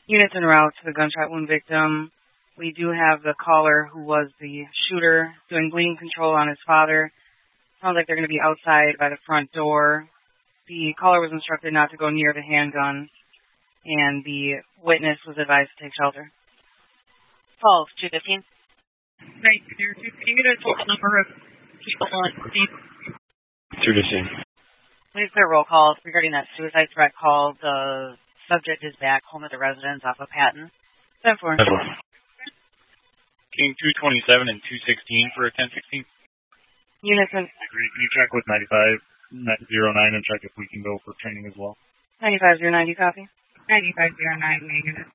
Units en route to the gunshot wound victim. We do have the caller who was the shooter doing bleeding control on his father. Sounds like they're going to be outside by the front door. The caller was instructed not to go near the handgun, and the witness was advised to take shelter. Falls, 215. Right, can you get a total number of people on scene? 215. Please clear roll call regarding that suicide threat call. The subject is back home at the residence off of Patton. 10-4. King 227 and 216 for a 1016. Units in... Can you check with 9509 and check if we can go for training as well? 95-090, copy. 9509, negative.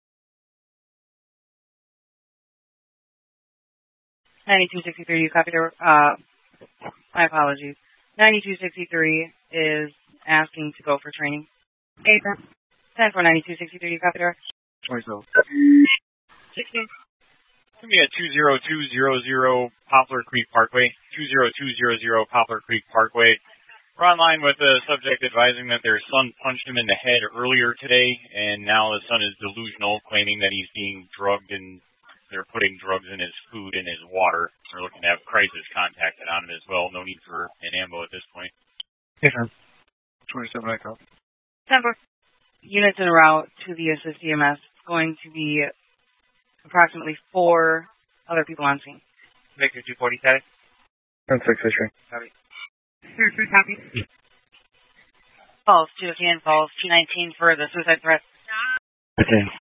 9263, you copy the... my apologies. 9263 is asking to go for training. April. 10-4, 9263, you copy the... 27. 16. Give me a 20200 Poplar Creek Parkway. 20200 Poplar Creek Parkway. We're online with the subject advising that their son punched him in the head earlier today, and now the son is delusional, claiming that he's being drugged and they're putting drugs in his food and his water. They're looking to have crisis contacted on him as well. No need for an ambo at this point. Hey, sir. 27 Echo. 10-4. Units en route to the assist EMS. Going to be approximately 4 other people on scene. Victor 247. 10-6, history. Copy. Sure, copy. Falls, 215. Falls, 219 for the suicide threat. Okay.